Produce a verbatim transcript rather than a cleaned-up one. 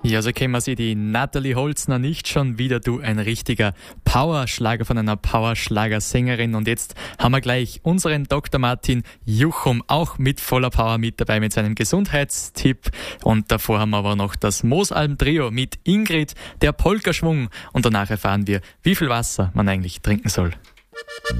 Ja, so kennen wir sie, die Natalie Holzner, nicht schon wieder du, ein richtiger Powerschlager von einer Powerschlagersängerin. Und jetzt haben wir gleich unseren Doktor Martin Juchum auch mit voller Power mit dabei mit seinem Gesundheitstipp. Und davor haben wir aber noch das Moosalben-Trio mit Ingrid, der Polkaschwung. Und danach erfahren wir, wie viel Wasser man eigentlich trinken soll.